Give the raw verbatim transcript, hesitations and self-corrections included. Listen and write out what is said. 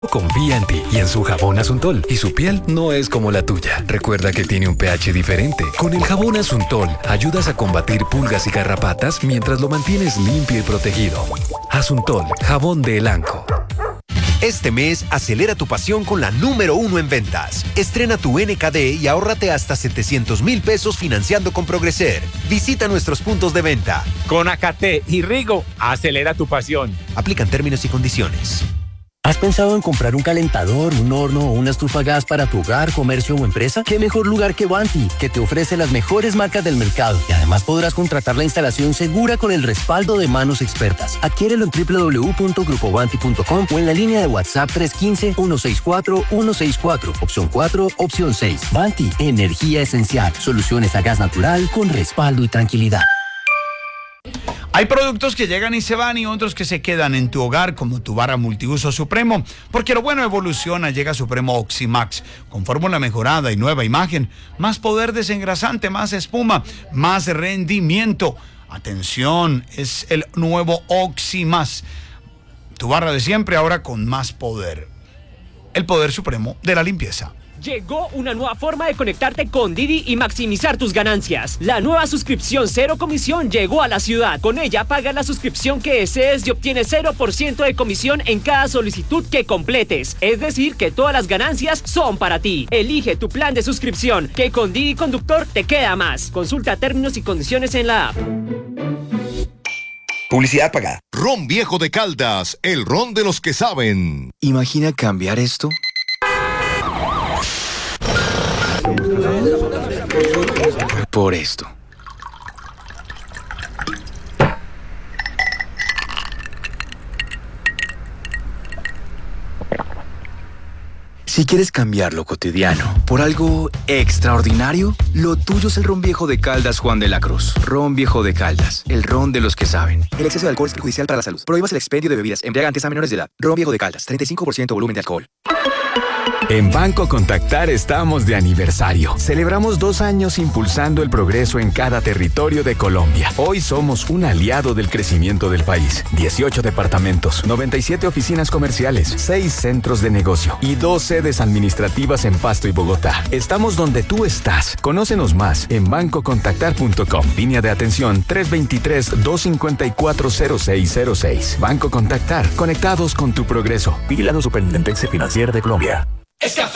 Confía en ti y en su jabón Asuntol, y su piel no es como la tuya. Recuerda que tiene un pH diferente. Con el jabón Asuntol ayudas a combatir pulgas y garrapatas mientras lo mantienes limpio y protegido. Asuntol, jabón de Elanco. Este mes, acelera tu pasión con la número uno en ventas. Estrena tu N K D y ahórrate hasta setecientos mil pesos financiando con Progreser. Visita nuestros puntos de venta. Con A K T y Rigo, acelera tu pasión. Aplican términos y condiciones. ¿Has pensado en comprar un calentador, un horno o una estufa a gas para tu hogar, comercio o empresa? ¿Qué mejor lugar que Vanti, que te ofrece las mejores marcas del mercado? Y además podrás contratar la instalación segura con el respaldo de manos expertas. Adquiérelo en doble u doble u doble u punto grupo vanti punto com o en la línea de WhatsApp tres uno cinco, uno seis cuatro, uno seis cuatro, opción cuatro, opción seis. Vanti, energía esencial. Soluciones a gas natural con respaldo y tranquilidad. Hay productos que llegan y se van y otros que se quedan en tu hogar, como tu barra multiuso Supremo, porque lo bueno evoluciona. Llega Supremo Oximax, con fórmula mejorada y nueva imagen, más poder desengrasante, más espuma, más rendimiento. Atención, es el nuevo Oximax, tu barra de siempre ahora con más poder. El poder supremo de la limpieza. Llegó una nueva forma de conectarte con Didi y maximizar tus ganancias. La nueva suscripción cero comisión llegó a la ciudad. Con ella pagas la suscripción que desees y obtienes cero por ciento de comisión en cada solicitud que completes. Es decir, que todas las ganancias son para ti. Elige tu plan de suscripción, que con Didi Conductor te queda más. Consulta términos y condiciones en la app. Publicidad pagada. Ron Viejo de Caldas, el ron de los que saben. ¿Imagina cambiar esto? Por esto. Si quieres cambiar lo cotidiano por algo extraordinario, lo tuyo es el ron viejo de Caldas Juan de la Cruz. Ron Viejo de Caldas, el ron de los que saben. El exceso de alcohol es perjudicial para la salud. Prohíbas el expendio de bebidas embriagantes a menores de edad. Ron Viejo de Caldas, treinta y cinco por ciento volumen de alcohol. En Banco Contactar estamos de aniversario. Celebramos dos años impulsando el progreso en cada territorio de Colombia. Hoy somos un aliado del crecimiento del país. dieciocho departamentos, noventa y siete oficinas comerciales, seis centros de negocio y dos sedes administrativas en Pasto y Bogotá. Estamos donde tú estás. Conócenos más en banco contactar punto com. Línea de atención tres dos tres, dos cinco cuatro, cero seis cero seis. Banco Contactar. Conectados con tu progreso. Vigilando Superintendencia Financiera de Colombia.